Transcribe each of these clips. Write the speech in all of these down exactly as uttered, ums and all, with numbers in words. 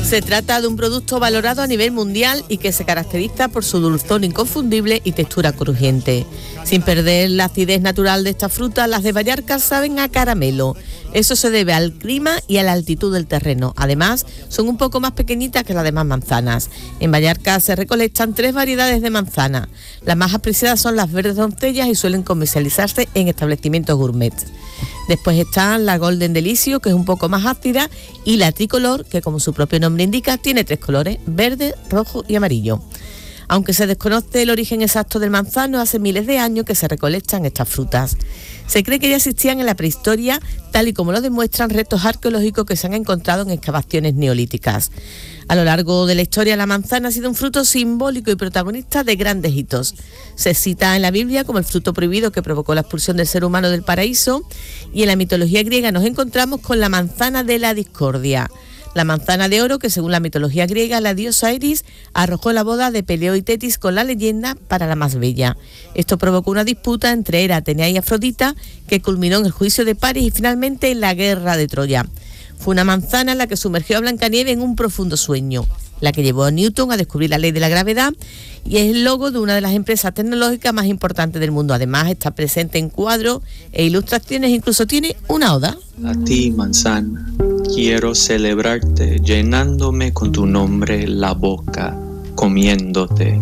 Se trata de un producto valorado a nivel mundial y que se caracteriza por su dulzor inconfundible y textura crujiente. Sin perder la acidez natural de esta fruta, las de Vallarca saben a caramelo. Eso se debe al clima y a la altitud del terreno. Además, son un poco más pequeñitas que las demás manzanas. En Vallarca se recolectan tres variedades de manzana. Las más apreciadas son las verdes doncellas y suelen comercializarse en establecimientos gourmet. Después están la Golden Delicio, que es un poco más ácida, y la Tricolor, que como su propio nombre indica, tiene tres colores, verde, rojo y amarillo. Aunque se desconoce el origen exacto del manzano, hace miles de años que se recolectan estas frutas. Se cree que ya existían en la prehistoria, tal y como lo demuestran restos arqueológicos que se han encontrado en excavaciones neolíticas. A lo largo de la historia, la manzana ha sido un fruto simbólico y protagonista de grandes hitos. Se cita en la Biblia como el fruto prohibido que provocó la expulsión del ser humano del paraíso, y en la mitología griega nos encontramos con la manzana de la discordia. La manzana de oro, que según la mitología griega, la diosa Iris arrojó la boda de Peleo y Tetis con la leyenda para la más bella. Esto provocó una disputa entre Hera, Atenea y Afrodita, que culminó en el juicio de París y finalmente en la guerra de Troya. Fue una manzana la que sumergió a Blancanieves en un profundo sueño, la que llevó a Newton a descubrir la ley de la gravedad, y es el logo de una de las empresas tecnológicas más importantes del mundo. Además, está presente en cuadros e ilustraciones, incluso tiene una oda. A ti, manzana, quiero celebrarte llenándome con tu nombre la boca, comiéndote.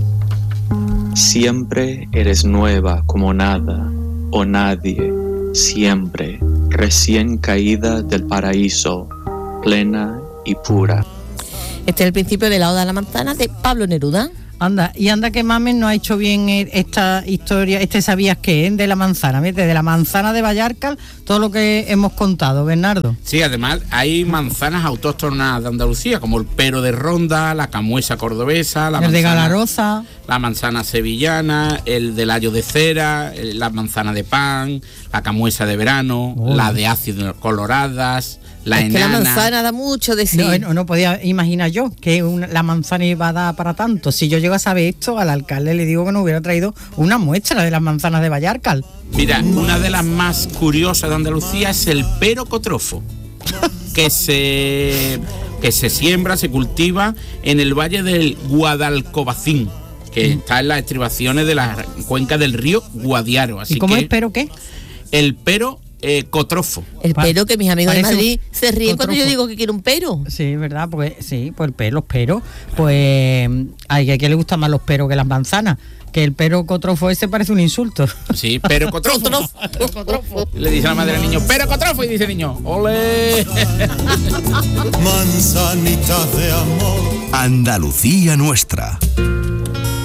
Siempre eres nueva como nada o nadie, siempre recién caída del paraíso, plena y pura. Este es el principio de la Oda a la Manzana de Pablo Neruda. Anda, y anda que Mamen no ha hecho bien esta historia, este sabías qué, ¿eh? De la manzana, ¿ves? De la manzana de Vallarca, todo lo que hemos contado, Bernardo. Sí, además hay manzanas autóctonas de Andalucía, como el pero de Ronda, la camuesa cordobesa, la el manzana, de Galaroza, la manzana sevillana, el del ayo de cera, la manzana de pan, la camuesa de verano, oh. la de ácido coloradas, la es enana. Que la manzana da mucho de sí. No, no, no podía imaginar yo que una, la manzana iba a dar para tanto. Si yo llego a saber esto, al alcalde le digo que nos hubiera traído una muestra de las manzanas de Vallarca. Mira, una de las más curiosas de Andalucía es el pero cotrofo, que se que se siembra, se cultiva en el valle del Guadalcobacín, que mm. está en las estribaciones de la cuenca del río Guadiaro. Así ¿Y cómo que es pero qué? El pero Eh, cotrofo. El pero, que mis amigos de Madrid un... se ríen cotrofo. cuando yo digo que quiero un pero. Sí, ¿verdad? Pues sí, pues el pero, los peros. Pues hay a quien le gustan más los peros que las manzanas. Que el pero cotrofo ese parece un insulto. Sí, pero cotrofo. cotrofo. Le dice la madre al niño, pero cotrofo, y dice el niño, ¡ole! Manzanitas de amor. Andalucía nuestra.